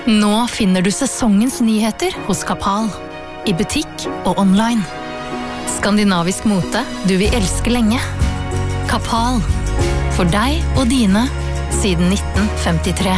Nå finner du sesongens nyheter hos Kapal. I butikk og online. Skandinavisk mote du vil elske lenge. Kapal. For deg og dine siden 1953.